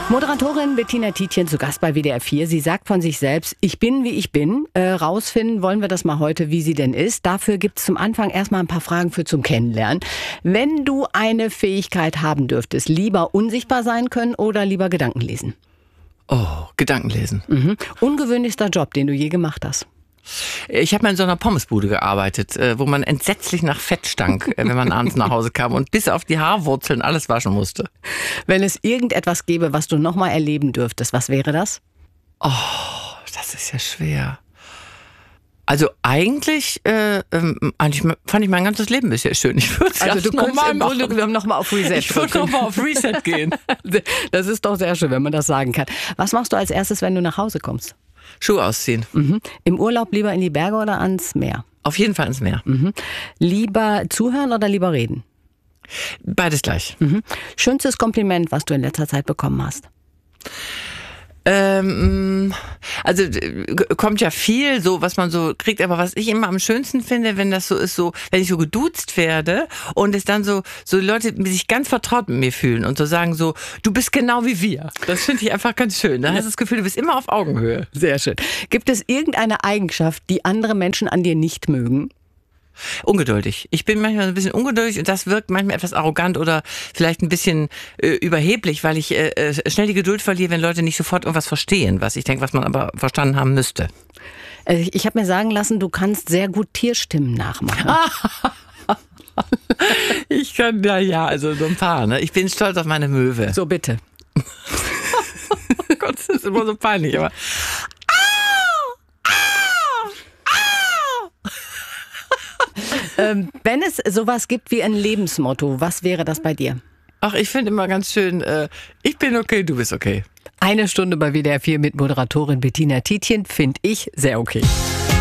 Moderatorin Bettina Tietjen zu Gast bei WDR 4. Sie sagt von sich selbst, ich bin, wie ich bin. Rausfinden wollen wir das mal heute, wie sie denn ist. Dafür gibt es zum Anfang erstmal ein paar Fragen zum Kennenlernen. Wenn du eine Fähigkeit haben dürftest, lieber unsichtbar sein können oder lieber Gedanken lesen? Oh, Gedanken lesen. Ungewöhnlichster Job, den du je gemacht hast? Ich habe mal in so einer Pommesbude gearbeitet, wo man entsetzlich nach Fett stank, wenn man abends nach Hause kam und bis auf die Haarwurzeln alles waschen musste. Wenn es irgendetwas gäbe, was du nochmal erleben dürftest, was wäre das? Oh, das ist ja schwer. Also eigentlich fand ich mein ganzes Leben bisher schön. Ich würde Also du könntest im Grunde genommen nochmal auf Reset Ich würde nochmal auf Reset gehen. Das ist doch sehr schön, wenn man das sagen kann. Was machst du als erstes, wenn du nach Hause kommst? Schuhe ausziehen. Im Urlaub lieber in die Berge oder ans Meer? Auf jeden Fall ins Meer. Lieber zuhören oder lieber reden? Beides gleich. Schönstes Kompliment, was du in letzter Zeit bekommen hast? Also kommt ja viel so, was man so kriegt, aber was ich immer am schönsten finde, wenn das so ist, so wenn ich so geduzt werde und es dann so Leute die sich ganz vertraut mit mir fühlen und so sagen so, du bist genau wie wir. Das finde ich einfach ganz schön. Dann hast du das Gefühl, du bist immer auf Augenhöhe. Sehr schön. Gibt es irgendeine Eigenschaft, die andere Menschen an dir nicht mögen? Ungeduldig. Ich bin manchmal ein bisschen ungeduldig und das wirkt manchmal etwas arrogant oder vielleicht ein bisschen überheblich, weil ich schnell die Geduld verliere, wenn Leute nicht sofort irgendwas verstehen, was ich denke, was man aber verstanden haben müsste. Ich habe mir sagen lassen, du kannst sehr gut Tierstimmen nachmachen. Ich kann, also so ein paar. Ne? Ich bin stolz auf meine Möwe. So bitte. Oh Gott, das ist immer so peinlich, aber... Wenn es sowas gibt wie ein Lebensmotto, was wäre das bei dir? Ach, ich finde immer ganz schön, ich bin okay, du bist okay. 1 Stunde bei WDR 4 mit Moderatorin Bettina Tietjen finde ich sehr okay.